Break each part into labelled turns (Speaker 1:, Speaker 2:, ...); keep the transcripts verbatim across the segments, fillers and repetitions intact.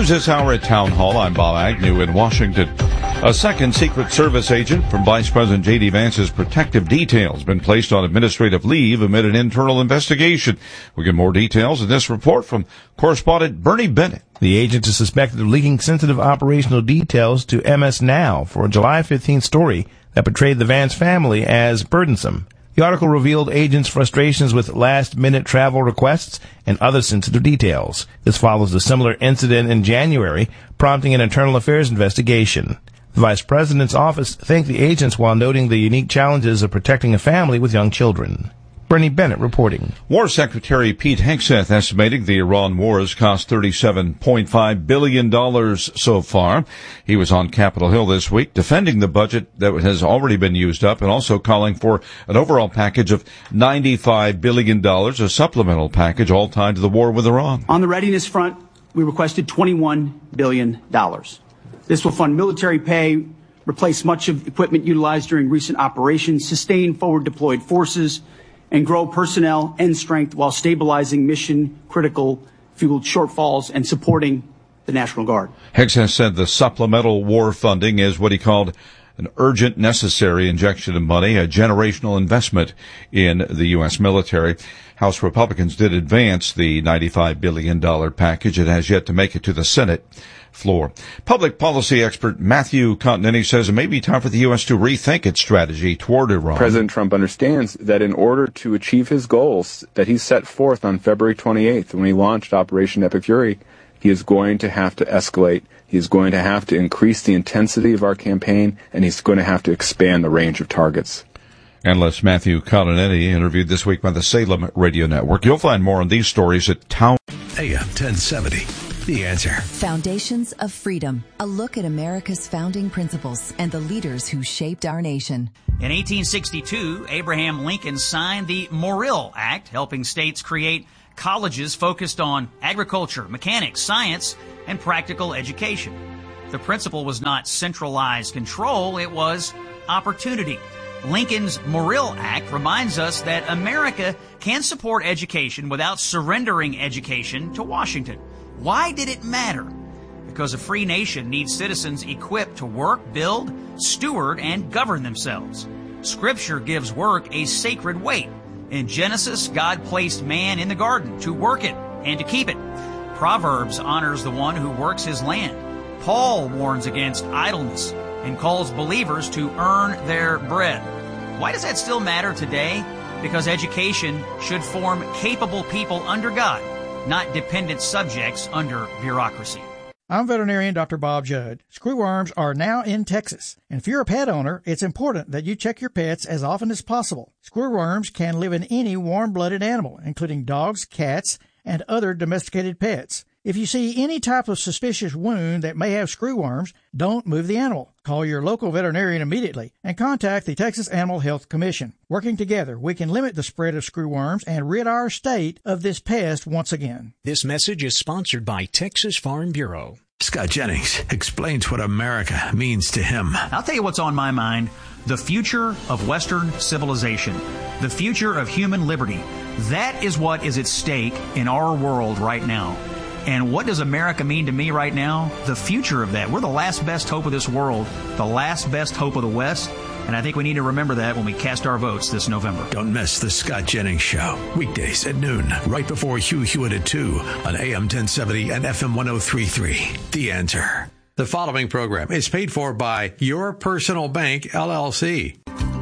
Speaker 1: News this hour at Town Hall. I'm Bob Agnew in Washington. A second Secret Service agent from Vice President J D. Vance's protective detail has been placed on administrative leave amid an internal investigation. We get more details in this report from correspondent Bernie Bennett.
Speaker 2: The agent is suspected of leaking sensitive operational details to M S Now for a July fifteenth story that portrayed the Vance family as burdensome. The article revealed agents' frustrations with last-minute travel requests and other sensitive details. This follows a similar incident in January, prompting an internal affairs investigation. The Vice President's office thanked the agents while noting the unique challenges of protecting a family with young children. Bernie Bennett reporting.
Speaker 1: War Secretary Pete Hegseth estimating the Iran war has cost thirty-seven point five billion dollars so far. He was on Capitol Hill this week defending the budget that has already been used up and also calling for an overall package of ninety-five billion dollars, a supplemental package all tied to the war with Iran.
Speaker 3: On the readiness front, we requested twenty-one billion dollars. This will fund military pay, replace much of equipment utilized during recent operations, sustain forward-deployed forces, and grow personnel and strength while stabilizing mission-critical fuel shortfalls and supporting the National Guard.
Speaker 1: Hegseth said the supplemental war funding is what he called an urgent, necessary injection of money, a generational investment in the U S military. House Republicans did advance the ninety-five billion dollars package. It has yet to make it to the Senate floor. Public policy expert Matthew Continetti says it may be time for the U S to rethink its strategy toward Iran.
Speaker 4: President Trump understands that in order to achieve his goals that he set forth on February twenty-eighth when he launched Operation Epic Fury, he is going to have to escalate. He is going to have to increase the intensity of our campaign, and he's going to have to expand the range of targets.
Speaker 1: Analyst Matthew Continetti, interviewed this week by the Salem Radio Network. You'll find more on these stories at Town.
Speaker 5: A M ten seventy. The Answer.
Speaker 6: Foundations of Freedom. A look at America's founding principles and the leaders who shaped our nation.
Speaker 7: In eighteen sixty-two, Abraham Lincoln signed the Morrill Act, helping states create colleges focused on agriculture, mechanics, science, and practical education. The principle was not centralized control, it was opportunity. Lincoln's Morrill Act reminds us that America can support education without surrendering education to Washington. Why did it matter? Because a free nation needs citizens equipped to work, build, steward, and govern themselves. Scripture gives work a sacred weight. In Genesis, God placed man in the garden to work it and to keep it. Proverbs honors the one who works his land. Paul warns against idleness and calls believers to earn their bread. Why does that still matter today? Because education should form capable people under God, not dependent subjects under bureaucracy.
Speaker 8: I'm veterinarian Doctor Bob Judd. Screwworms are now in Texas. And if you're a pet owner, it's important that you check your pets as often as possible. Screwworms can live in any warm-blooded animal, including dogs, cats, and other domesticated pets. If you see any type of suspicious wound that may have screwworms, don't move the animal. Call your local veterinarian immediately and contact the Texas Animal Health Commission. Working together, we can limit the spread of screwworms and rid our state of this pest once again.
Speaker 5: This message is sponsored by Texas Farm Bureau.
Speaker 9: Scott Jennings explains what America means to him.
Speaker 7: I'll tell you what's on my mind. The future of Western civilization. The future of human liberty. That is what is at stake in our world right now. And what does America mean to me right now? The future of that. We're the last best hope of this world, the last best hope of the West, and I think we need to remember that when we cast our votes this November.
Speaker 9: Don't miss the Scott Jennings Show, weekdays at noon, right before Hugh Hewitt at two on A M ten seventy and F M ten thirty-three. The Answer.
Speaker 10: The following program is paid for by Your Personal Bank, L L C.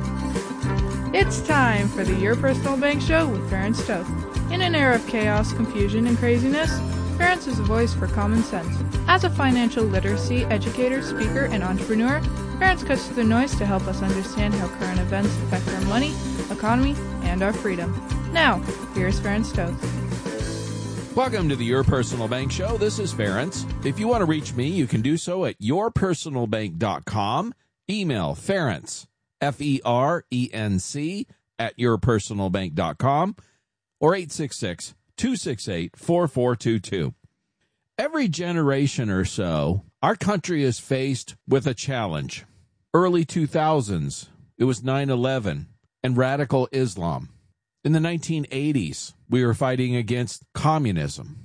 Speaker 11: It's time for the Your Personal Bank Show with Ferenc Toth. In an era of chaos, confusion, and craziness, Ferenc is a voice for common sense. As a financial literacy educator, speaker, and entrepreneur, Ferenc cuts through the noise to help us understand how current events affect our money, economy, and our freedom. Now, here's Ferenc Toth.
Speaker 12: Welcome to the Your Personal Bank Show. This is Ferenc. If you want to reach me, you can do so at your personal bank dot com. Email Ferenc, F E R E N C, at your personal bank dot com, or eight six six, two six eight, four four two two. Every generation or so, our country is faced with a challenge. Early two thousands, it was nine eleven and radical Islam. In the nineteen eighties, we were fighting against communism.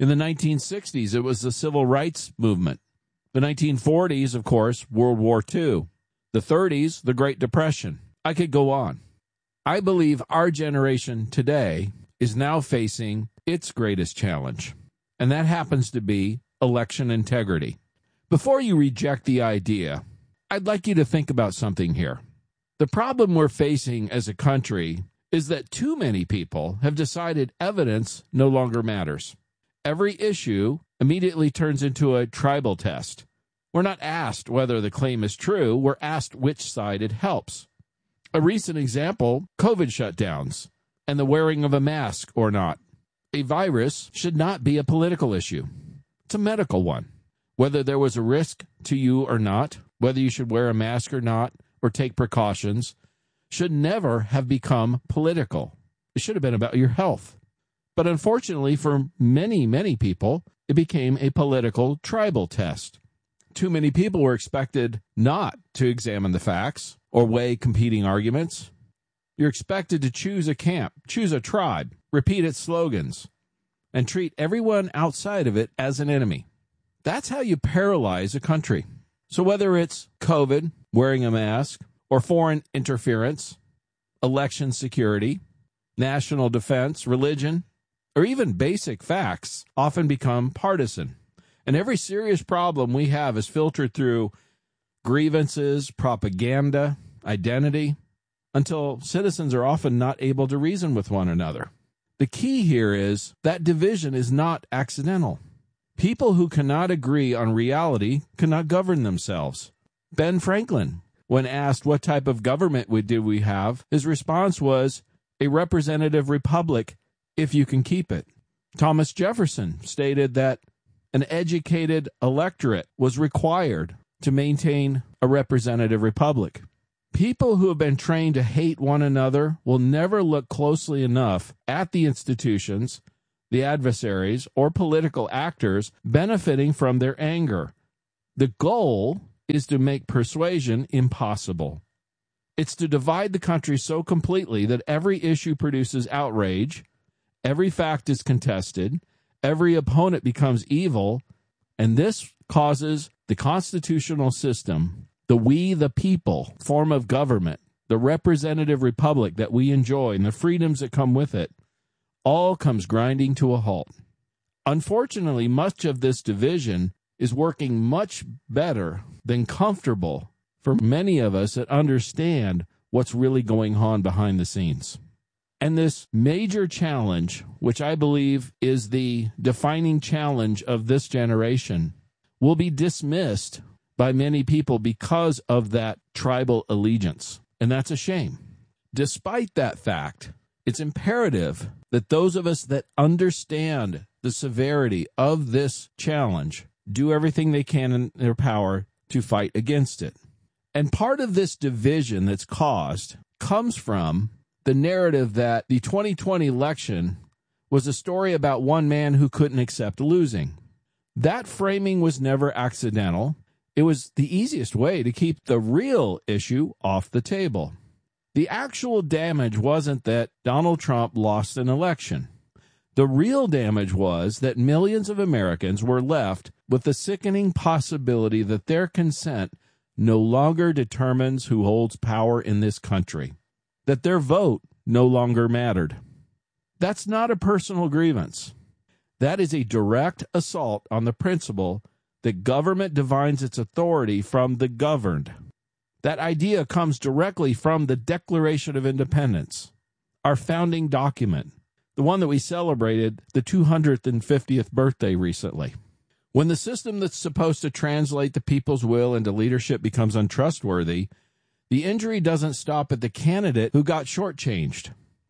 Speaker 12: In the nineteen sixties, it was the civil rights movement. The nineteen forties, of course, World War Two. The thirties, the Great Depression. I could go on. I believe our generation today is now facing its greatest challenge, and that happens to be election integrity. Before you reject the idea, I'd like you to think about something here. The problem we're facing as a country is that too many people have decided evidence no longer matters. Every issue immediately turns into a tribal test. We're not asked whether the claim is true, we're asked which side it helps. A recent example, COVID shutdowns and the wearing of a mask or not. A virus should not be a political issue. It's a medical one. Whether there was a risk to you or not, whether you should wear a mask or not, or take precautions, should never have become political. It should have been about your health. But unfortunately, for many, many people, it became a political tribal test. Too many people were expected not to examine the facts or weigh competing arguments. You're expected to choose a camp, choose a tribe, repeat its slogans, and treat everyone outside of it as an enemy. That's how you paralyze a country. So whether it's COVID, wearing a mask, or foreign interference, election security, national defense, religion, or even basic facts often become partisan. And every serious problem we have is filtered through grievances, propaganda, identity, until citizens are often not able to reason with one another. The key here is that division is not accidental. People who cannot agree on reality cannot govern themselves. Ben Franklin, when asked what type of government we did we have, his response was, a representative republic if you can keep it. Thomas Jefferson stated that an educated electorate was required to maintain a representative republic. People who have been trained to hate one another will never look closely enough at the institutions, the adversaries, or political actors benefiting from their anger. The goal is to make persuasion impossible. It's to divide the country so completely that every issue produces outrage, every fact is contested, every opponent becomes evil, and this causes the constitutional system, the we the people form of government, the representative republic that we enjoy and the freedoms that come with it, all comes grinding to a halt. Unfortunately, much of this division is working much better than comfortable for many of us that understand what's really going on behind the scenes. And this major challenge, which I believe is the defining challenge of this generation, will be dismissed by many people because of that tribal allegiance. And that's a shame. Despite that fact, it's imperative that those of us that understand the severity of this challenge do everything they can in their power to fight against it. And part of this division that's caused comes from the narrative that the twenty twenty election was a story about one man who couldn't accept losing. That framing was never accidental. It was the easiest way to keep the real issue off the table. The actual damage wasn't that Donald Trump lost an election. The real damage was that millions of Americans were left with the sickening possibility that their consent no longer determines who holds power in this country, that their vote no longer mattered. That's not a personal grievance. That is a direct assault on the principle that government divides its authority from the governed. That idea comes directly from the Declaration of Independence, our founding document, the one that we celebrated the two hundred fiftieth birthday recently. When the system that's supposed to translate the people's will into leadership becomes untrustworthy, the injury doesn't stop at the candidate who got shortchanged.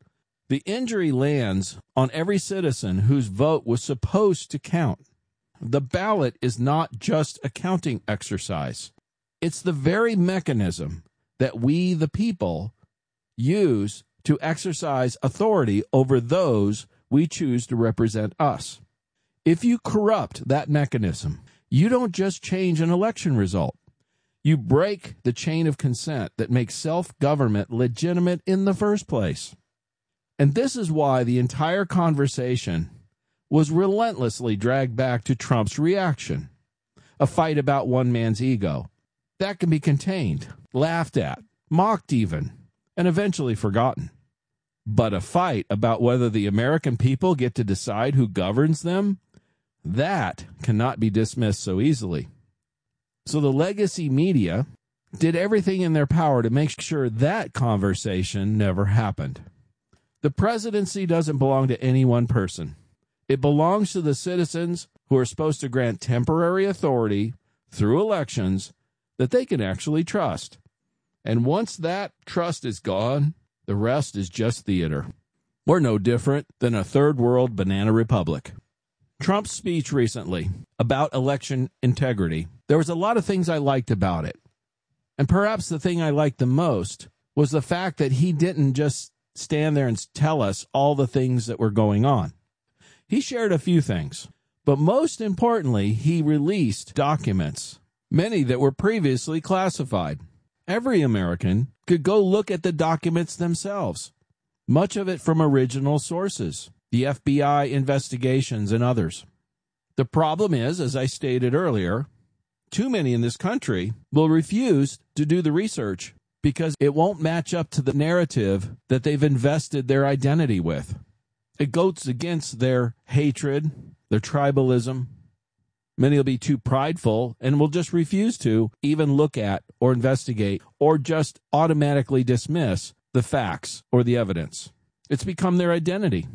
Speaker 12: The injury lands on every citizen whose vote was supposed to count. The ballot is not just a counting exercise. It's the very mechanism that we, the people, use to exercise authority over those we choose to represent us. If you corrupt that mechanism, you don't just change an election result. You break the chain of consent that makes self-government legitimate in the first place. And this is why the entire conversation was relentlessly dragged back to Trump's reaction. A fight about one man's ego. That can be contained, laughed at, mocked even, and eventually forgotten. But a fight about whether the American people get to decide who governs them, that cannot be dismissed so easily. So the legacy media did everything in their power to make sure that conversation never happened. The presidency doesn't belong to any one person. It belongs to the citizens who are supposed to grant temporary authority through elections that they can actually trust. And once that trust is gone, the rest is just theater. We're no different than a third world banana republic. Trump's speech recently about election integrity, there was a lot of things I liked about it. And perhaps the thing I liked the most was the fact that he didn't just stand there and tell us all the things that were going on. He shared a few things, but most importantly, he released documents, many that were previously classified. Every American could go look at the documents themselves, much of it from original sources, the F B I investigations and others. The problem is, as I stated earlier, too many in this country will refuse to do the research because it won't match up to the narrative that they've invested their identity with. It goes against their hatred, their tribalism. Many will be too prideful and will just refuse to even look at or investigate or just automatically dismiss the facts or the evidence. It's become their identity.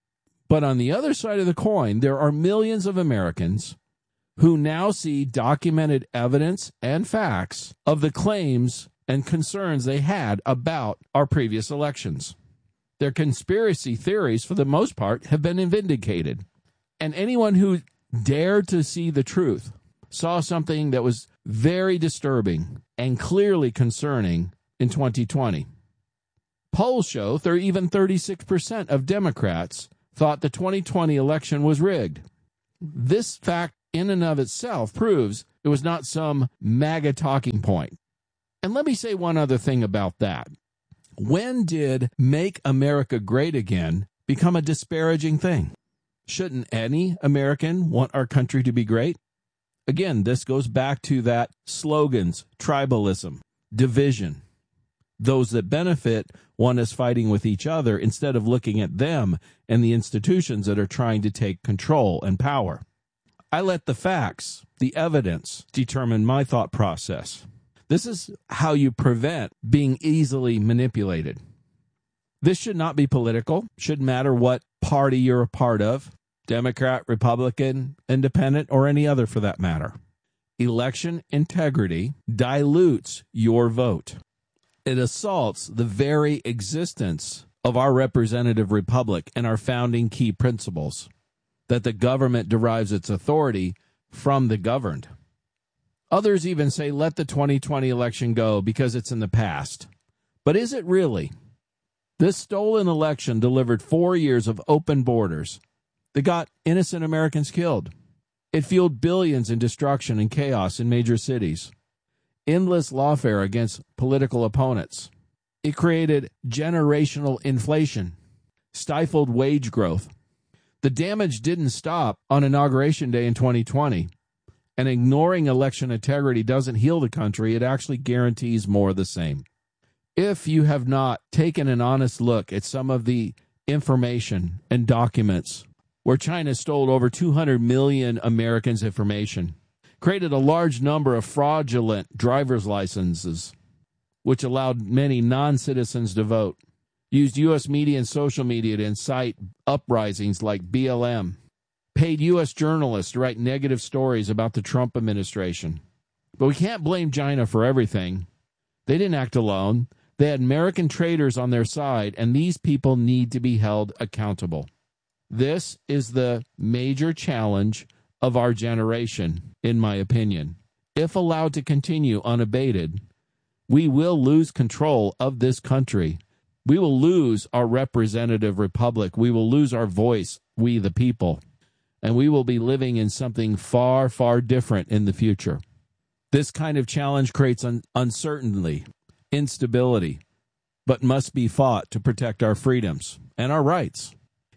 Speaker 12: But on the other side of the coin, there are millions of Americans who now see documented evidence and facts of the claims and concerns they had about our previous elections. Their conspiracy theories, for the most part, have been vindicated. And anyone who dared to see the truth saw something that was very disturbing and clearly concerning in twenty twenty. Polls show that even thirty-six percent of Democrats thought the twenty twenty election was rigged. This fact in and of itself proves it was not some MAGA talking point. And let me say one other thing about that. When did Make America Great Again become a disparaging thing? Shouldn't any American want our country to be great? Again, this goes back to that slogans, tribalism, division. Those that benefit want us fighting with each other instead of looking at them and the institutions that are trying to take control and power. I let the facts, the evidence, determine my thought process. This is how you prevent being easily manipulated. This should not be political. Shouldn't matter what party you're a part of, Democrat, Republican, Independent, or any other for that matter. Election integrity dilutes your vote. It assaults the very existence of our representative republic and our founding key principles, that the government derives its authority from the governed. Others even say, let the twenty twenty election go because it's in the past. But is it really? This stolen election delivered four years of open borders that got innocent Americans killed. It fueled billions in destruction and chaos in major cities. Endless lawfare against political opponents. It created generational inflation, stifled wage growth. The damage didn't stop on Inauguration Day in twenty twenty. And ignoring election integrity doesn't heal the country. It actually guarantees more of the same. If you have not taken an honest look at some of the information and documents where China stole over two hundred million Americans' information, created a large number of fraudulent driver's licenses, which allowed many non-citizens to vote, used U S media and social media to incite uprisings like B L M, paid U S journalists to write negative stories about the Trump administration. But we can't blame China for everything. They didn't act alone. They had American traitors on their side, and these people need to be held accountable. This is the major challenge of our generation, in my opinion. If allowed to continue unabated, we will lose control of this country. We will lose our representative republic. We will lose our voice, we the people. And we will be living in something far, far different in the future. This kind of challenge creates un- uncertainty, instability, but must be fought to protect our freedoms and our rights.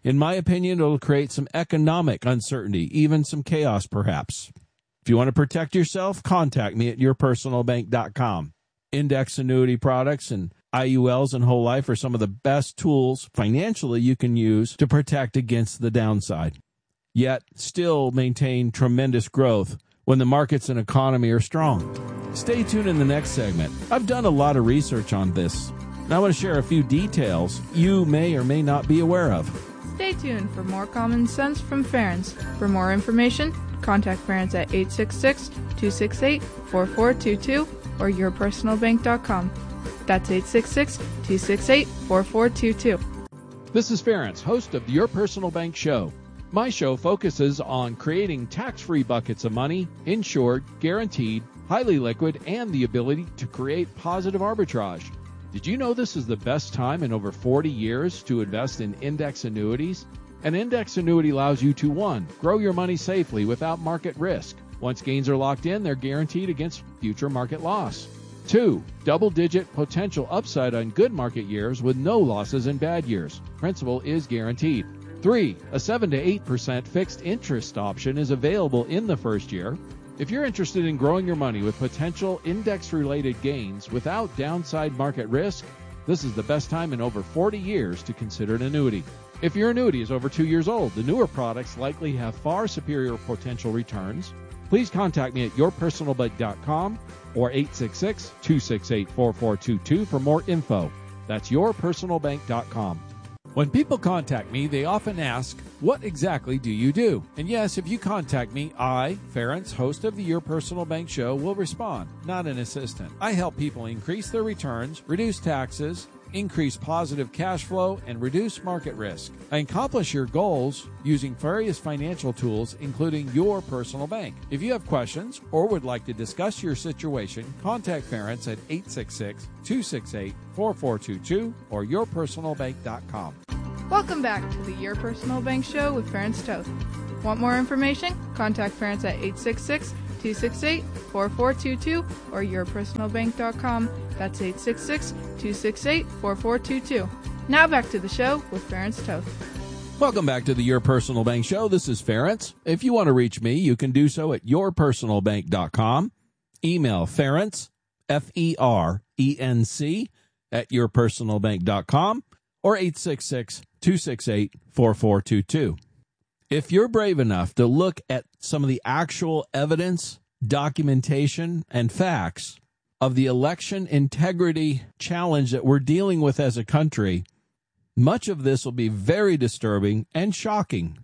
Speaker 12: In my opinion, it'll create some economic uncertainty, even some chaos perhaps. If you want to protect yourself, contact me at your personal bank dot com. Index annuity products and I U Ls and whole life are some of the best tools financially you can use to protect against the downside, yet still maintain tremendous growth when the markets and economy are strong. Stay tuned in the next segment. I've done a lot of research on this, and I want to share a few details you may or may not be aware of.
Speaker 11: Stay tuned for more common sense from Ferenc. For more information, contact Ferenc at eight six six, two six eight, four four two two or your personal bank dot com. That's eight six six, two six eight, four four two two.
Speaker 12: This is Ferenc, host of the Your Personal Bank Show. My show focuses on creating tax-free buckets of money, insured, guaranteed, highly liquid, and the ability to create positive arbitrage. Did you know this is the best time in over forty years to invest in index annuities? An index annuity allows you to, one, grow your money safely without market risk. Once gains are locked in, they're guaranteed against future market loss. Two, double-digit potential upside on good market years with no losses in bad years. Principal is guaranteed. Three, a seven to eight percent fixed interest option is available in the first year. If you're interested in growing your money with potential index-related gains without downside market risk, this is the best time in over forty years to consider an annuity. If your annuity is over two years old, the newer products likely have far superior potential returns. Please contact me at your personal bank dot com or eight six six, two six eight, four four two two for more info. That's your personal bank dot com. When people contact me, they often ask, what exactly do you do? And yes, if you contact me, I, Ferenc, host of the Your Personal Bank Show, will respond, not an assistant. I help people increase their returns, reduce taxes, increase positive cash flow, and reduce market risk. I accomplish your goals using various financial tools, including your personal bank. If you have questions or would like to discuss your situation, contact Ferenc at eight six six, two six eight, four four two two or your personal bank dot com.
Speaker 11: Welcome back to the Your Personal Bank Show with Ferenc Toth. Want more information? Contact Ferenc at eight six six, two six eight, four four two two or your personal bank dot com. That's eight six six, two six eight, four four two two. Now back to the show with Ferenc Toth.
Speaker 12: Welcome back to the Your Personal Bank Show. This is Ferenc. If you want to reach me, you can do so at your personal bank dot com. Email Ferenc, F E R E N C, at your personal bank dot com or eight six six, two six eight, four four two two. If you're brave enough to look at some of the actual evidence, documentation, and facts of the election integrity challenge that we're dealing with as a country, much of this will be very disturbing and shocking.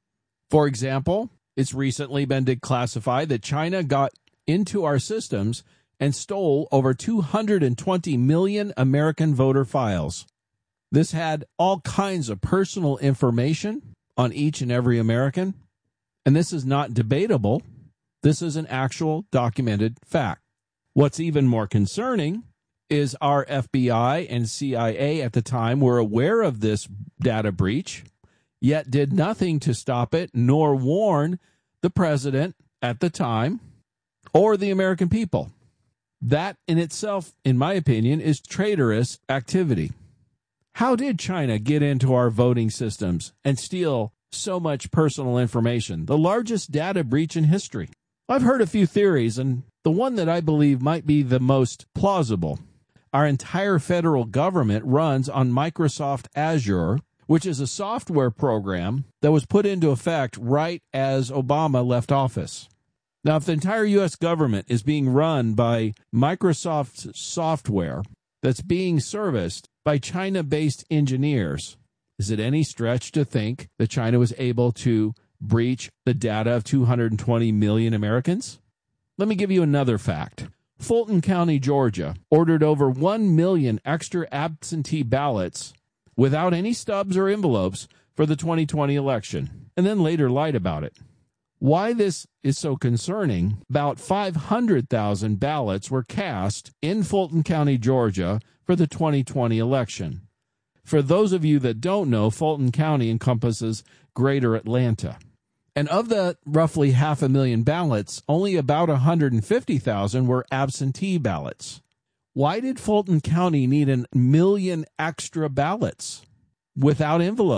Speaker 12: For example, it's recently been declassified that China got into our systems and stole over two hundred twenty million American voter files. This had all kinds of personal information on each and every American, and this is not debatable. This is an actual documented fact. What's even more concerning is our F B I and C I A at the time were aware of this data breach, yet did nothing to stop it, nor warn the president at the time or the American people. That in itself, in my opinion, is traitorous activity. How did China get into our voting systems and steal so much personal information? The largest data breach in history. I've heard a few theories, and the one that I believe might be the most plausible. Our entire federal government runs on Microsoft Azure, which is a software program that was put into effect right as Obama left office. Now, if the entire U S government is being run by Microsoft software that's being serviced by China-based engineers, is it any stretch to think that China was able to breach the data of two hundred twenty million Americans? Let me give you another fact. Fulton County, Georgia, ordered over one million extra absentee ballots without any stubs or envelopes for the twenty twenty election, and then later lied about it. Why this is so concerning, about five hundred thousand ballots were cast in Fulton County, Georgia for the twenty twenty election. For those of you that don't know, Fulton County encompasses Greater Atlanta. And of the roughly half a million ballots, only about one hundred fifty thousand were absentee ballots. Why did Fulton County need a million extra ballots without envelopes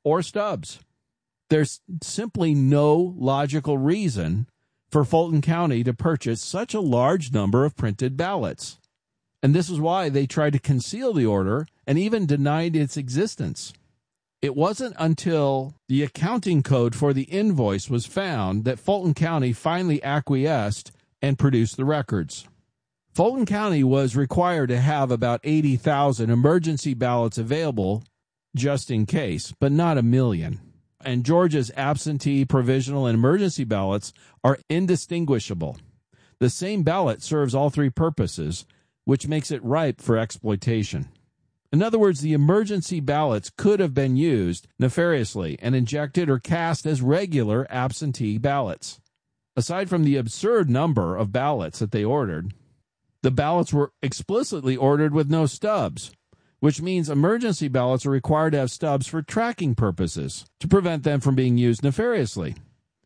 Speaker 12: or stubs. There's simply no logical reason for Fulton County to purchase such a large number of printed ballots. And this is why they tried to conceal the order and even denied its existence. It wasn't until the accounting code for the invoice was found that Fulton County finally acquiesced and produced the records. Fulton County was required to have about eighty thousand emergency ballots available just in case, but not a million. And Georgia's absentee, provisional, and emergency ballots are indistinguishable. The same ballot serves all three purposes, which makes it ripe for exploitation. In other words, the emergency ballots could have been used nefariously and injected or cast as regular absentee ballots. Aside from the absurd number of ballots that they ordered, the ballots were explicitly ordered with no stubs, which means emergency ballots are required to have stubs for tracking purposes to prevent them from being used nefariously.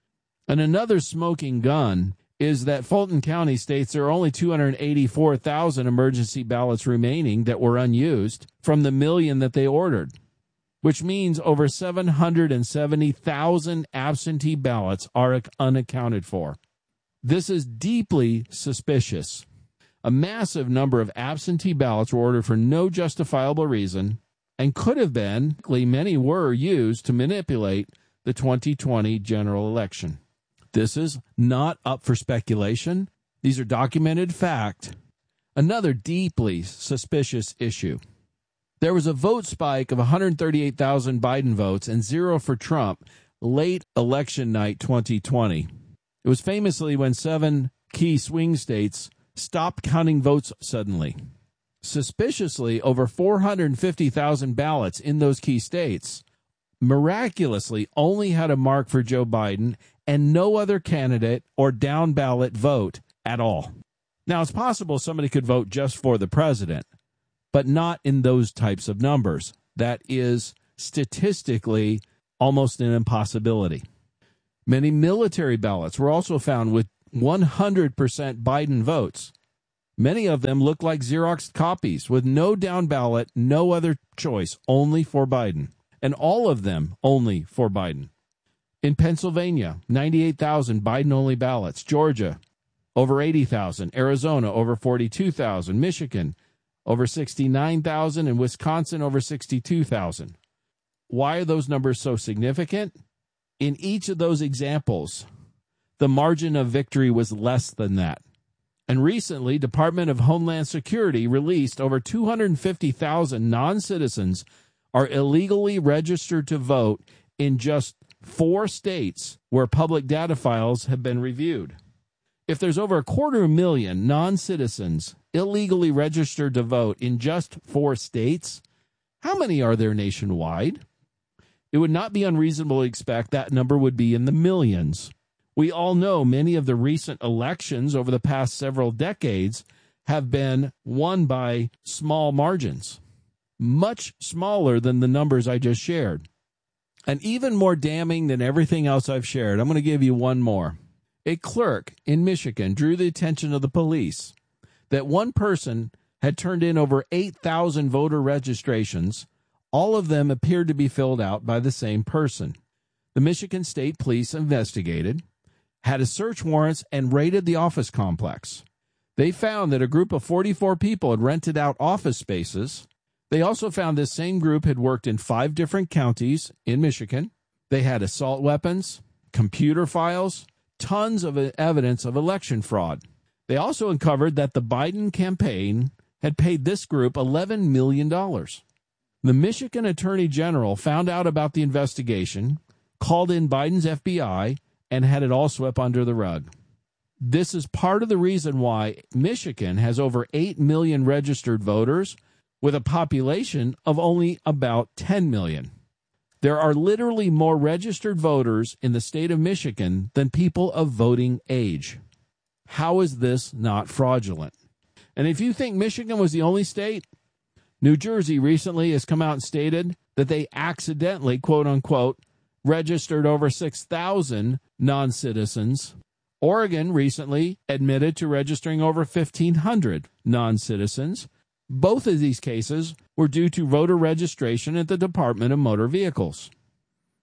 Speaker 12: And another smoking gun is that Fulton County states there are only two hundred eighty-four thousand emergency ballots remaining that were unused from the million that they ordered, which means over seven hundred seventy thousand absentee ballots are unaccounted for. This is deeply suspicious. A massive number of absentee ballots were ordered for no justifiable reason and could have been, many were used to manipulate the twenty twenty general election. This is not up for speculation. These are documented fact. Another deeply suspicious issue. There was a vote spike of one hundred thirty-eight thousand Biden votes and zero for Trump late election night twenty twenty. It was famously when seven key swing states stopped counting votes suddenly. Suspiciously, over four hundred fifty thousand ballots in those key states miraculously only had a mark for Joe Biden and no other candidate or down ballot vote at all. Now, it's possible somebody could vote just for the president, but not in those types of numbers. That is statistically almost an impossibility. Many military ballots were also found with one hundred percent Biden votes. Many of them look like Xerox copies with no down ballot, no other choice, only for Biden. And all of them only for Biden. In Pennsylvania, ninety-eight thousand Biden-only ballots. Georgia, over eighty thousand. Arizona, over forty-two thousand. Michigan, over sixty-nine thousand. And Wisconsin, over sixty-two thousand. Why are those numbers so significant? In each of those examples, the margin of victory was less than that. And recently, Department of Homeland Security released over two hundred fifty thousand non-citizens are illegally registered to vote in just four states where public data files have been reviewed. If there's over a quarter million non-citizens illegally registered to vote in just four states, how many are there nationwide? It would not be unreasonable to expect that number would be in the millions. We all know many of the recent elections over the past several decades have been won by small margins, much smaller than the numbers I just shared. And even more damning than everything else I've shared, I'm going to give you one more. A clerk in Michigan drew the attention of the police that one person had turned in over eight thousand voter registrations. All of them appeared to be filled out by the same person. The Michigan State Police investigated, had a search warrants, and raided the office complex. They found that a group of forty-four people had rented out office spaces. They also found this same group had worked in five different counties in Michigan. They had assault weapons, computer files, tons of evidence of election fraud. They also uncovered that the Biden campaign had paid this group eleven million dollars. The Michigan Attorney General found out about the investigation, called in Biden's F B I, and had it all swept under the rug. This is part of the reason why Michigan has over eight million registered voters with a population of only about ten million. There are literally more registered voters in the state of Michigan than people of voting age. How is this not fraudulent? And if you think Michigan was the only state, New Jersey recently has come out and stated that they accidentally, quote unquote, registered over six thousand non-citizens. Oregon recently admitted to registering over fifteen hundred non-citizens. Both of these cases were due to voter registration at the Department of Motor Vehicles.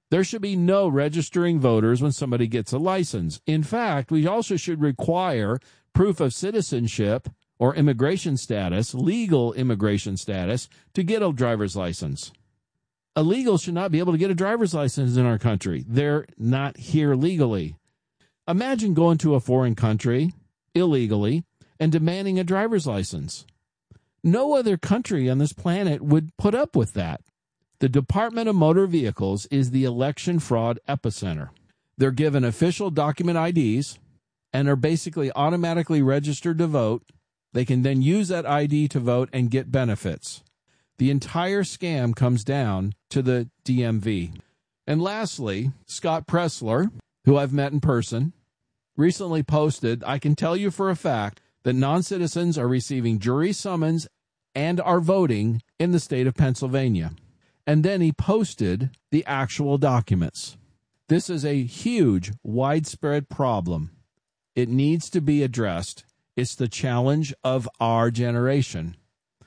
Speaker 12: There should be no registering voters when somebody gets a license. In fact, we also should require proof of citizenship or immigration status, legal immigration status, to get a driver's license. Illegals should not be able to get a driver's license in our country. They're not here legally. Imagine going to a foreign country illegally and demanding a driver's license. No other country on this planet would put up with that. The Department of Motor Vehicles is the election fraud epicenter. They're given official document I Ds and are basically automatically registered to vote. They can then use that I D to vote and get benefits. The entire scam comes down to the D M V. And lastly, Scott Pressler, who I've met in person, recently posted, I can tell you for a fact that non-citizens are receiving jury summons and are voting in the state of Pennsylvania. And then he posted the actual documents. This is a huge, widespread problem. It needs to be addressed. It's the challenge of our generation.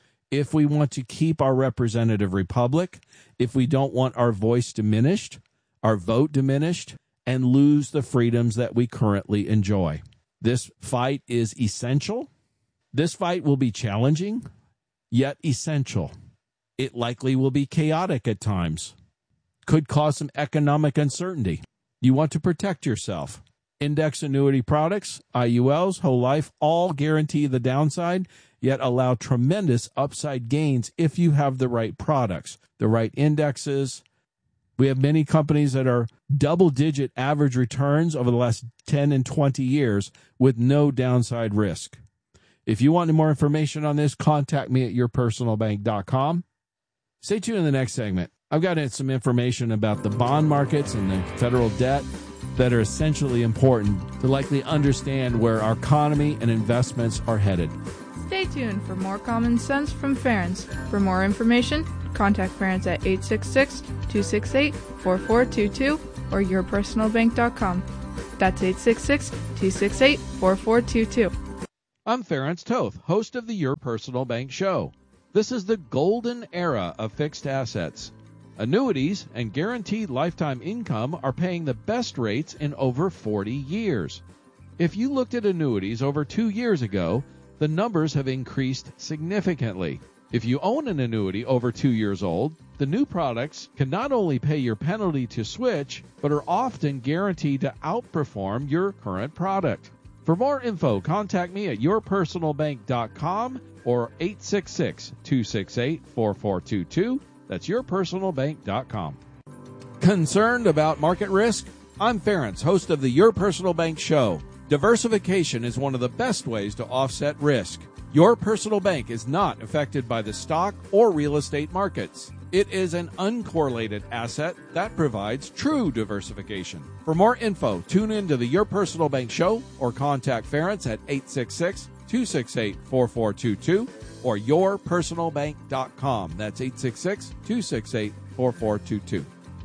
Speaker 12: If we want to keep our representative republic, if we don't want our voice diminished, our vote diminished, and lose the freedoms that we currently enjoy. This fight is essential. This fight will be challenging, yet essential. It likely will be chaotic at times. Could cause some economic uncertainty. You want to protect yourself. Index annuity products, I U Ls, whole life, all guarantee the downside, yet allow tremendous upside gains if you have the right products, the right indexes. We have many companies that are double-digit average returns over the last ten and twenty years with no downside risk. If you want more information on this, contact me at your personal bank dot com. Stay tuned in the next segment. I've got some information about the bond markets and the federal debt that are essentially important to likely understand where our economy and investments are headed.
Speaker 11: Stay tuned for more common sense from Ference. For more information, contact Ference at eight six six, two six eight, four four two two or your personal bank dot com. That's eight six six, two six eight, four four two two.
Speaker 12: I'm Ference Toth, host of the Your Personal Bank Show. This is the golden era of fixed assets. Annuities and guaranteed lifetime income are paying the best rates in over forty years. If you looked at annuities over two years ago, the numbers have increased significantly. If you own an annuity over two years old, the new products can not only pay your penalty to switch, but are often guaranteed to outperform your current product. For more info, contact me at your personal bank dot com or eight six six, two six eight, four four two two. That's your personal bank dot com. Concerned about market risk? I'm Ference, host of the Your Personal Bank Show. Diversification is one of the best ways to offset risk. Your personal bank is not affected by the stock or real estate markets. It is an uncorrelated asset that provides true diversification. For more info, tune in to the Your Personal Bank Show or contact Ference at eight six six, two six eight, four four two two or your personal bank dot com. That's eight six six, two six eight, four four two two.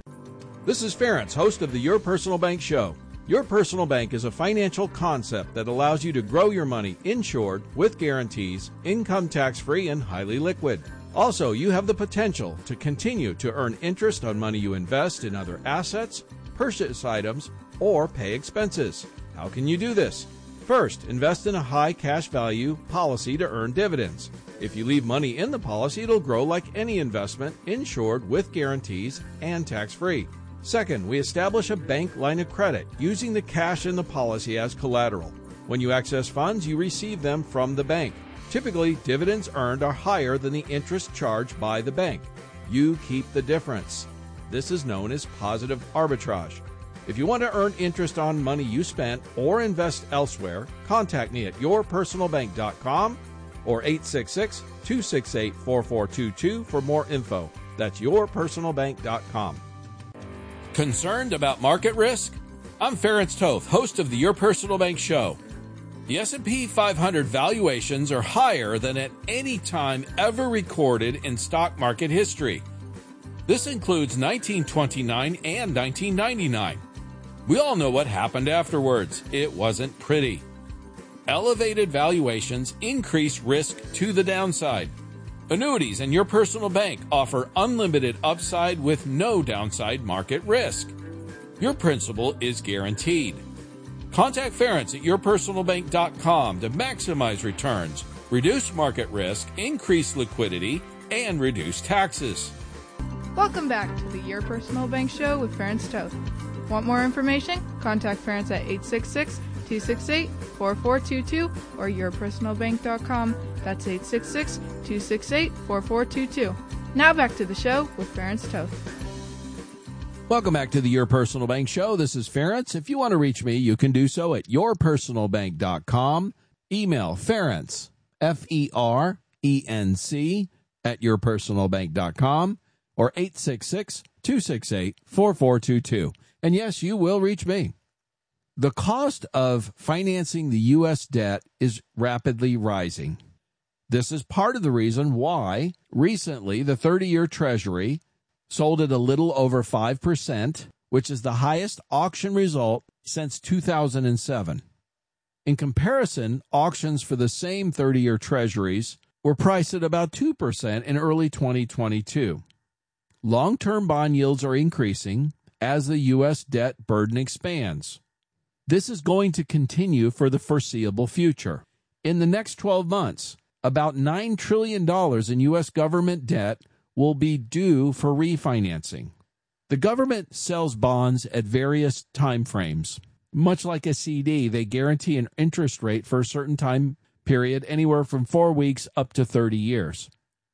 Speaker 12: This is Ference, host of the Your Personal Bank Show. Your Personal Bank is a financial concept that allows you to grow your money insured with guarantees, income tax-free, and highly liquid. Also, you have the potential to continue to earn interest on money you invest in other assets, purchase items, or pay expenses. How can you do this? First, invest in a high cash value policy to earn dividends. If you leave money in the policy, it'll grow like any investment, insured with guarantees and tax-free. Second, we establish a bank line of credit using the cash in the policy as collateral. When you access funds, you receive them from the bank. Typically, dividends earned are higher than the interest charged by the bank. You keep the difference. This is known as positive arbitrage. If you want to earn interest on money you spent or invest elsewhere, contact me at your personal bank dot com or eight six six, two six eight, four four two two for more info. That's your personal bank dot com. Concerned about market risk? I'm Ference Toth, host of the Your Personal Bank Show. The S and P five hundred valuations are higher than at any time ever recorded in stock market history. This includes nineteen twenty-nine and nineteen ninety-nine. We all know what happened afterwards. It wasn't pretty. Elevated valuations increase risk to the downside. Annuities and Your Personal Bank offer unlimited upside with no downside market risk. Your principal is guaranteed. Contact Ference at your personal bank dot com to maximize returns, reduce market risk, increase liquidity, and reduce taxes.
Speaker 11: Welcome back to the Your Personal Bank Show with Ference Toth. Want more information? Contact Ference at eight six six, two six eight, four four two two or your personal bank dot com. That's eight six six, two six eight, four four two two. Now back to the show with Ference Toth.
Speaker 12: Welcome back to the Your Personal Bank Show. This is Ference. If you want to reach me, you can do so at your personal bank dot com. Email Ference, F E R E N C, at your personal bank dot com or eight six six, two six eight, four four two two. And yes, you will reach me. The cost of financing the U S debt is rapidly rising. This is part of the reason why recently the thirty-year Treasury sold at a little over five percent, which is the highest auction result since two thousand seven. In comparison, auctions for the same thirty-year Treasuries were priced at about two percent in early twenty twenty-two. Long-term bond yields are increasing as the U S debt burden expands. This is going to continue for the foreseeable future. In the next twelve months, about nine trillion dollars in U S government debt will be due for refinancing. The government sells bonds at various time frames. Much like a C D, they guarantee an interest rate for a certain time period, anywhere from four weeks up to thirty years.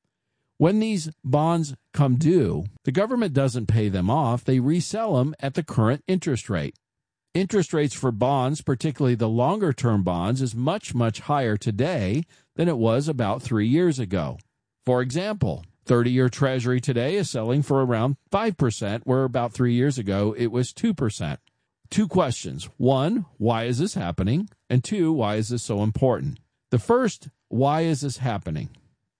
Speaker 12: When these bonds come due, the government doesn't pay them off. They resell them at the current interest rate. Interest rates for bonds, particularly the longer-term bonds, is much, much higher today than it was about three years ago. For example, thirty-year Treasury today is selling for around five percent, where about three years ago it was two percent. Two questions. One, why is this happening? And two, why is this so important? The first, why is this happening?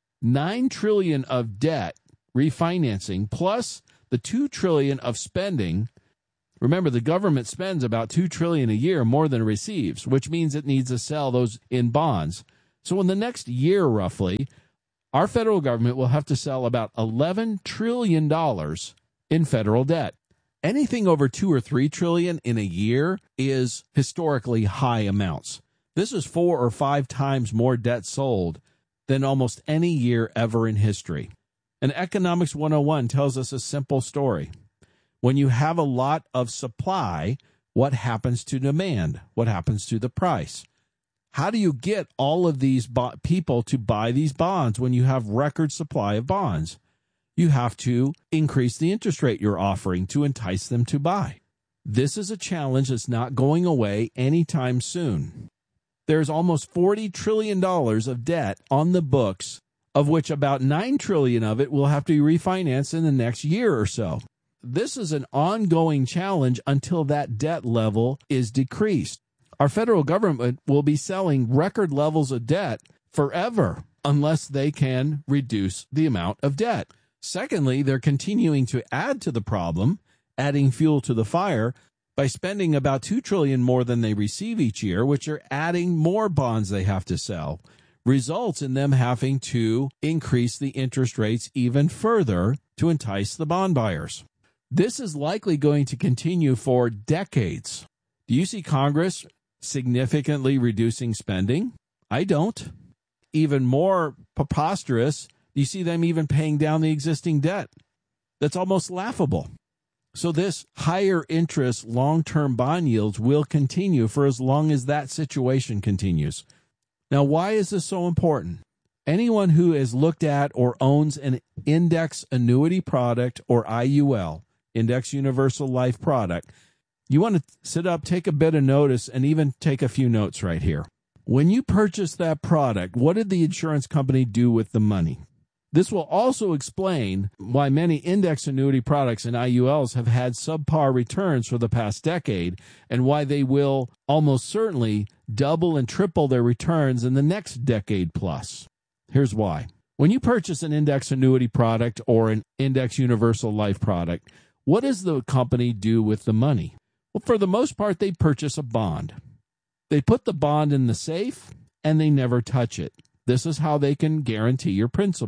Speaker 12: nine trillion dollars of debt refinancing plus the two trillion dollars of spending. Remember, the government spends about two trillion dollars a year more than it receives, which means it needs to sell those in bonds. So in the next year, roughly, our federal government will have to sell about eleven trillion dollars in federal debt. Anything over two or three trillion in a year is historically high amounts. This is four or five times more debt sold than almost any year ever in history. And Economics one oh one tells us a simple story. When you have a lot of supply, what happens to demand? What happens to the price? How do you get all of these bo- people to buy these bonds when you have record supply of bonds? You have to increase the interest rate you're offering to entice them to buy. This is a challenge that's not going away anytime soon. There's almost forty trillion dollars of debt on the books, of which about nine trillion dollars of it will have to be refinanced in the next year or so. This is an ongoing challenge until that debt level is decreased. Our federal government will be selling record levels of debt forever unless they can reduce the amount of debt. Secondly, they're continuing to add to the problem, adding fuel to the fire, by spending about two trillion dollars more than they receive each year, which are adding more bonds they have to sell, results in them having to increase the interest rates even further to entice the bond buyers. This is likely going to continue for decades. Do you see Congress significantly reducing spending? I don't. Even more preposterous, you see them even paying down the existing debt. That's almost laughable. So this higher interest long-term bond yields will continue for as long as that situation continues. Now, why is this so important? Anyone who has looked at or owns an index annuity product or I U L, Index Universal Life product, you want to sit up, take a bit of notice, and even take a few notes right here. When you purchase that product, what did the insurance company do with the money? This will also explain why many index annuity products and I U Ls have had subpar returns for the past decade and why they will almost certainly double and triple their returns in the next decade plus. Here's why. When you purchase an index annuity product or an index universal life product, what does the company do with the money? Well, for the most part, they purchase a bond. They put the bond in the safe and they never touch it. This is how they can guarantee your principal.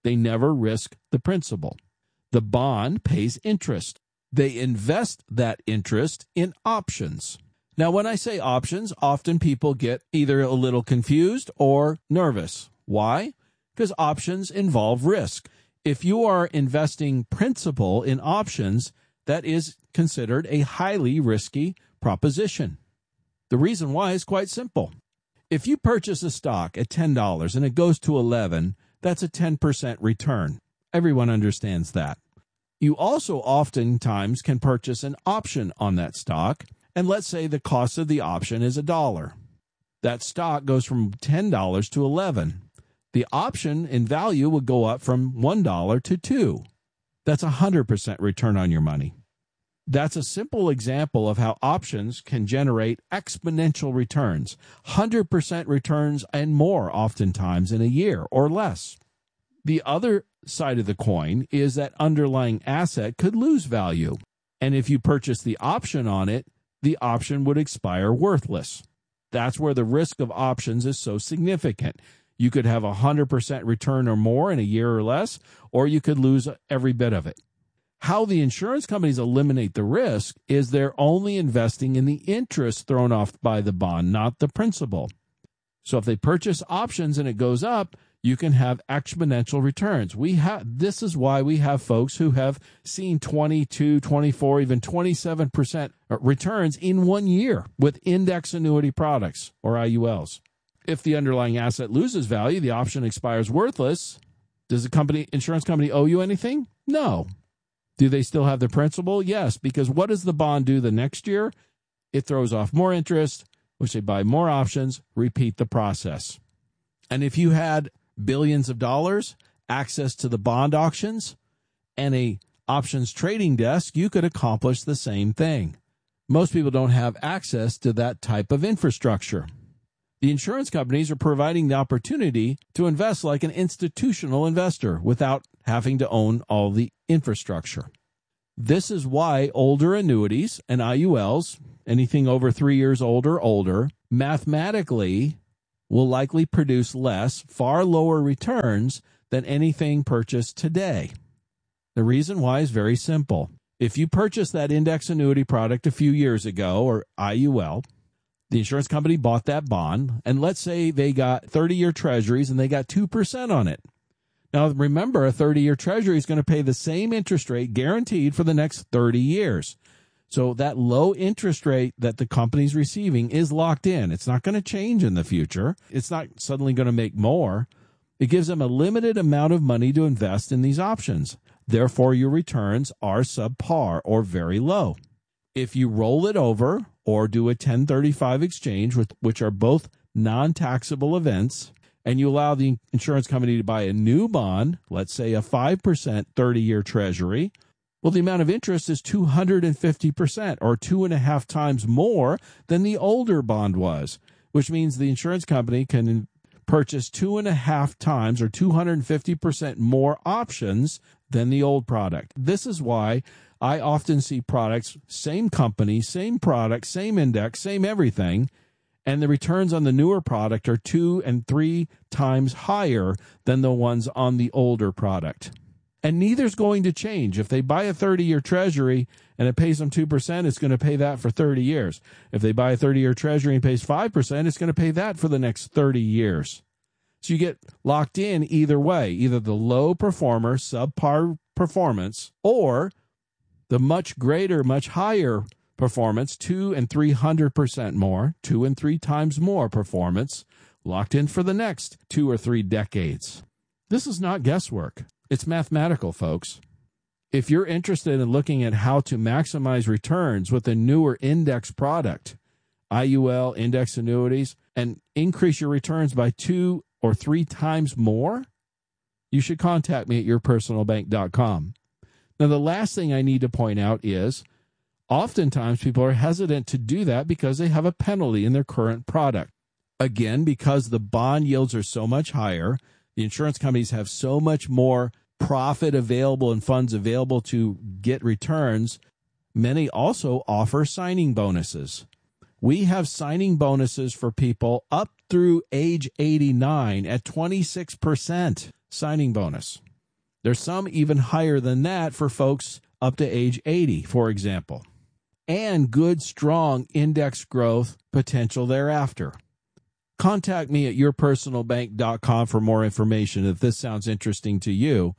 Speaker 12: They never risk the principal. The bond pays interest. They invest that interest in options. Now, when I say options, often people get either a little confused or nervous. Why? Because options involve risk. If you are investing principal in options, that is considered a highly risky proposition. The reason why is quite simple. If you purchase a stock at ten dollars and it goes to eleven dollars, that's a ten percent return. Everyone understands that. You also oftentimes can purchase an option on that stock, and let's say the cost of the option is a dollar. That stock goes from ten dollars to eleven dollars. The option in value would go up from one dollar to two dollars. That's a one hundred percent return on your money. That's a simple example of how options can generate exponential returns, one hundred percent returns and more oftentimes in a year or less. The other side of the coin is that underlying asset could lose value. And if you purchase the option on it, the option would expire worthless. That's where the risk of options is so significant. You could have a one hundred percent return or more in a year or less, or you could lose every bit of it. How the insurance companies eliminate the risk is they're only investing in the interest thrown off by the bond, not the principal. So if they purchase options and it goes up, you can have exponential returns. We have this is why we have folks who have seen twenty-two, twenty-four, even twenty-seven percent returns in one year with index annuity products or I U Ls. If the underlying asset loses value, the option expires worthless. Does the company, insurance company owe you anything? No. Do they still have the principal? Yes, because what does the bond do the next year? It throws off more interest, which they buy more options, repeat the process. And if you had billions of dollars, access to the bond auctions, and a options trading desk, you could accomplish the same thing. Most people don't have access to that type of infrastructure. The insurance companies are providing the opportunity to invest like an institutional investor without having to own all the infrastructure. This is why older annuities and I U Ls, anything over three years old or older, mathematically will likely produce less, far lower returns than anything purchased today. The reason why is very simple. If you purchased that index annuity product a few years ago, or I U L, the insurance company bought that bond, and let's say they got thirty-year treasuries and they got two percent on it. Now, remember, a thirty-year treasury is going to pay the same interest rate guaranteed for the next thirty years. So that low interest rate that the company's receiving is locked in. It's not going to change in the future. It's not suddenly going to make more. It gives them a limited amount of money to invest in these options. Therefore, your returns are subpar or very low. If you roll it over or do a ten thirty-five exchange, with, which are both non-taxable events, and you allow the insurance company to buy a new bond, let's say a five percent thirty-year treasury, well, the amount of interest is two hundred fifty percent or two and a half times more than the older bond was, which means the insurance company can purchase two and a half times or two hundred fifty percent more options than the old product. This is why I often see products, same company, same product, same index, same everything, and the returns on the newer product are two and three times higher than the ones on the older product. And neither's going to change. If they buy a thirty-year treasury and it pays them two percent, it's going to pay that for thirty years. If they buy a thirty-year treasury and pays five percent, it's going to pay that for the next thirty years. So you get locked in either way, either the low performer, subpar performance, or the much greater, much higher performance, two and three hundred percent more, two and three times more performance, locked in for the next two or three decades. This is not guesswork. It's mathematical, folks. If you're interested in looking at how to maximize returns with a newer index product, I U L, index annuities, and increase your returns by two or three times more, you should contact me at your personal bank dot com. Now, the last thing I need to point out is oftentimes people are hesitant to do that because they have a penalty in their current product. Again, because the bond yields are so much higher, the insurance companies have so much more profit available and funds available to get returns. Many also offer signing bonuses. We have signing bonuses for people up through age eighty-nine at twenty-six percent signing bonus. There's some even higher than that for folks up to age eighty, for example, and good, strong index growth potential thereafter. Contact me at your personal bank dot com for more information if this sounds interesting to you.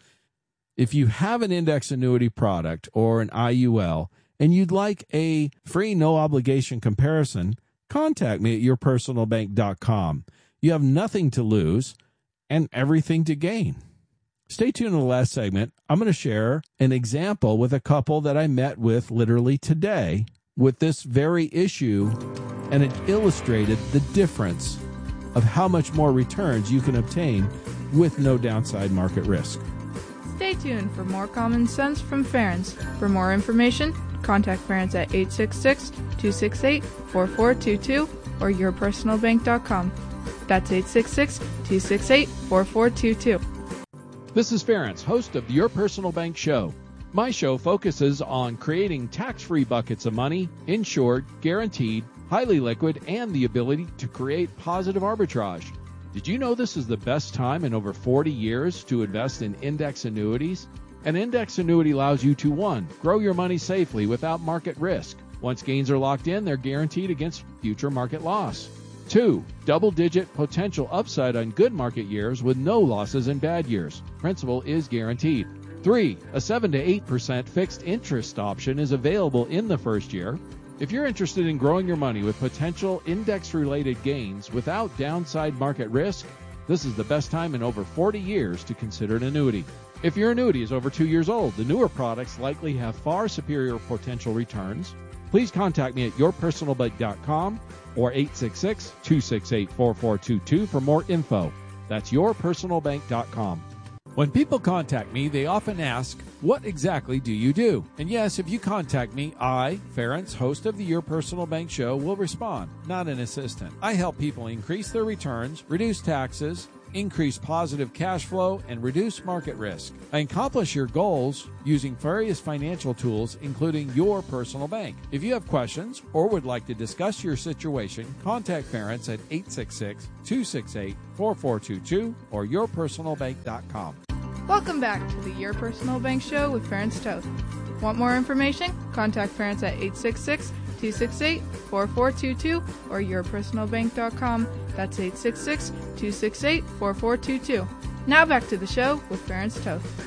Speaker 12: If you have an index annuity product or an I U L and you'd like a free, no-obligation comparison, contact me at your personal bank dot com. You have nothing to lose and everything to gain. Stay tuned in the last segment. I'm going to share an example with a couple that I met with literally today with this very issue, and it illustrated the difference of how much more returns you can obtain with no downside market risk.
Speaker 11: Stay tuned for more common sense from Ferenc. For more information, contact Ferenc at eight six six, two six eight, four four two two or your personal bank dot com. That's eight six six, two six eight, four four two two.
Speaker 12: This is Ferenc, host of the Your Personal Bank Show. My show focuses on creating tax-free buckets of money, insured, guaranteed, highly liquid, and the ability to create positive arbitrage. Did you know this is the best time in over forty years to invest in index annuities? An index annuity allows you to, one, grow your money safely without market risk. Once gains are locked in, they're guaranteed against future market loss. Two, double-digit potential upside on good market years with no losses in bad years. Principal is guaranteed. Three, a seven to eight percent fixed interest option is available in the first year. If you're interested in growing your money with potential index-related gains without downside market risk, this is the best time in over forty years to consider an annuity. If your annuity is over two years old, the newer products likely have far superior potential returns. Please contact me at your personal bank dot com or eight six six, two six eight, four four two two for more info. That's your personal bank dot com. When people contact me, they often ask, what exactly do you do? And yes, if you contact me, I, Ferenc, host of the Your Personal Bank Show, will respond, not an assistant. I help people increase their returns, reduce taxes, increase positive cash flow, and reduce market risk. I accomplish your goals using various financial tools, including your personal bank. If you have questions or would like to discuss your situation, contact Ferenc at eight six six, two six eight, four four two two or your personal bank dot com.
Speaker 11: Welcome back to the Your Personal Bank Show with Ferenc Toth. Want more information? Contact Ferenc at eight six six, two six eight, four four two two or your personal bank dot com. That's eight six six, two six eight, four four two two. Now back to the show with Ferenc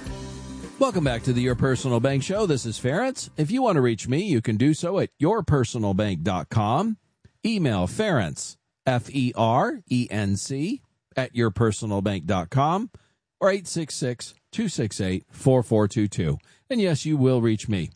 Speaker 11: Toth.
Speaker 12: Welcome back to the Your Personal Bank Show. This is Ferenc. If you want to reach me, you can do so at your personal bank dot com. Email Ferenc, F E R E N C, at your personal bank dot com. Or eight six six, two six eight, four four two two. And yes, you will reach me.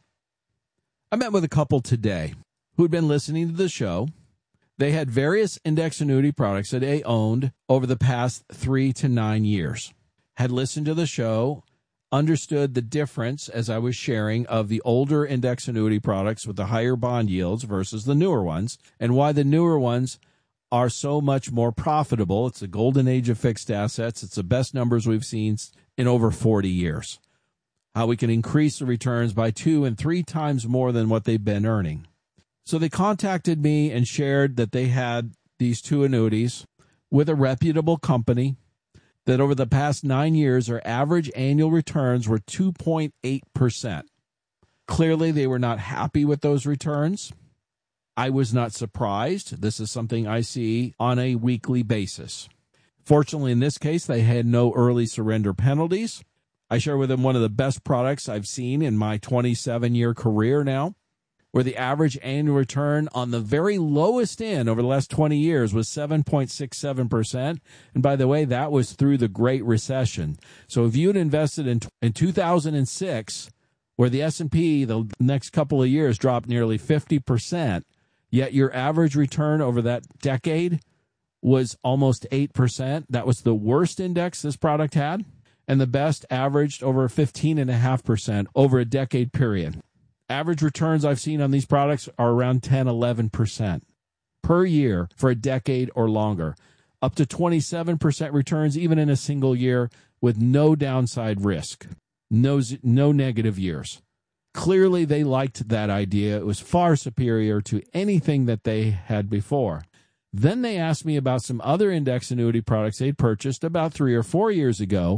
Speaker 12: I met with a couple today who had been listening to the show. They had various index annuity products that they owned over the past three to nine years. Had listened to the show, understood the difference, as I was sharing, of the older index annuity products with the higher bond yields versus the newer ones, and why the newer ones are so much more profitable. It's the golden age of fixed assets. It's the best numbers we've seen in over forty years. How we can increase the returns by two and three times more than what they've been earning. So they contacted me and shared that they had these two annuities with a reputable company, that over the past nine years, their average annual returns were two point eight percent. Clearly, they were not happy with those returns. I was not surprised. This is something I see on a weekly basis. Fortunately, in this case, they had no early surrender penalties. I share with them one of the best products I've seen in my twenty-seven-year career now, where the average annual return on the very lowest end over the last twenty years was seven point six seven percent. And by the way, that was through the Great Recession. So if you had invested in, in two thousand six, where the S and P the next couple of years dropped nearly fifty percent, yet your average return over that decade was almost eight percent. That was the worst index this product had, and the best averaged over fifteen point five percent over a decade period. Average returns I've seen on these products are around ten, eleven percent per year for a decade or longer, up to twenty-seven percent returns even in a single year with no downside risk, no, no negative years. Clearly, they liked that idea. It was far superior to anything that they had before. Then they asked me about some other index annuity products they'd purchased about three or four years ago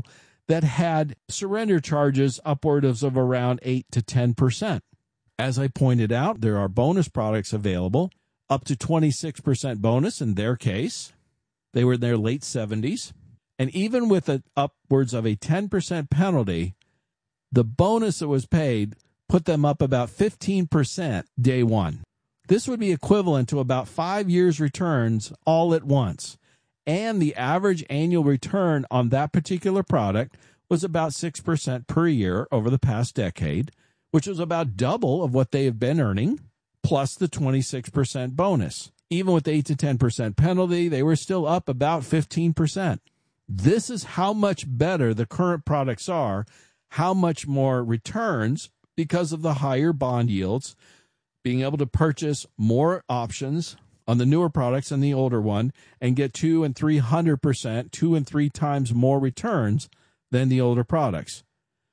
Speaker 12: that had surrender charges upwards of around eight to ten percent. As I pointed out, there are bonus products available, up to twenty-six percent bonus in their case. They were in their late seventies. And even with a, upwards of a ten percent penalty, the bonus that was paid put them up about fifteen percent day one. This would be equivalent to about five years' returns all at once. And the average annual return on that particular product was about six percent per year over the past decade, which was about double of what they have been earning, plus the twenty-six percent bonus. Even with the eight to ten percent penalty, they were still up about fifteen percent. This is how much better the current products are, how much more returns because of the higher bond yields, being able to purchase more options on the newer products than the older one and get two and three hundred percent, two and three times more returns than the older products.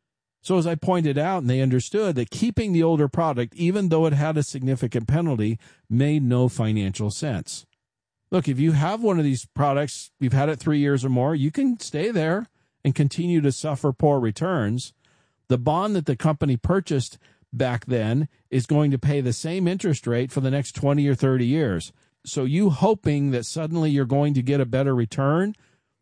Speaker 12: So as I pointed out, and they understood that keeping the older product, even though it had a significant penalty, made no financial sense. Look, if you have one of these products, you've had it three years or more, you can stay there and continue to suffer poor returns. The bond that the company purchased back then is going to pay the same interest rate for the next twenty or thirty years. So you hoping that suddenly you're going to get a better return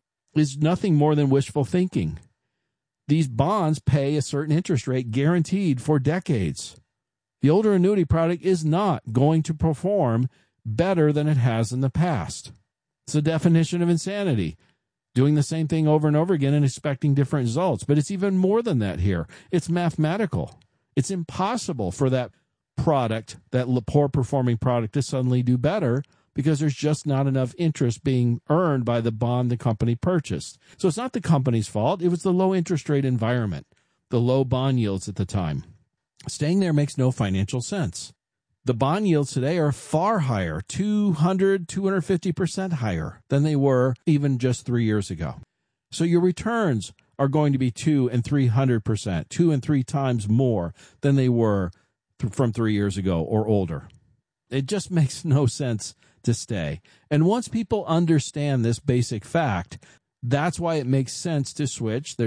Speaker 12: is nothing more than wishful thinking. These bonds pay a certain interest rate guaranteed for decades. The older annuity product is not going to perform better than it has in the past. It's the definition of insanity, doing the same thing over and over again and expecting different results. But it's even more than that here. It's mathematical. It's impossible for that product, that poor-performing product, to suddenly do better because there's just not enough interest being earned by the bond the company purchased. So it's not the company's fault. It was the low interest rate environment, the low bond yields at the time. Staying there makes no financial sense. The bond yields today are far higher, two hundred, two hundred fifty percent higher than they were even just three years ago. So your returns are going to be two and three hundred percent, two and three times more than they were th- from three years ago or older. It just makes no sense to stay. And once people understand this basic fact, that's why it makes sense to switch. There's